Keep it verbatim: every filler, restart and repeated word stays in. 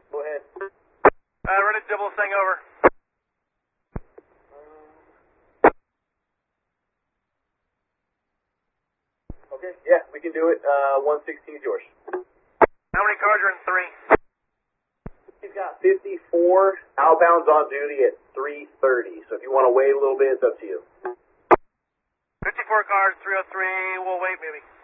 Go ahead. Uh, ready to double thing over. Okay, yeah, we can do it. Uh, one sixteen is yours. How many cars are in three? He's got fifty-four outbounds on duty at three thirty, so if you want to wait a little bit, it's up to you. fifty-four cars, three oh three, we'll wait maybe.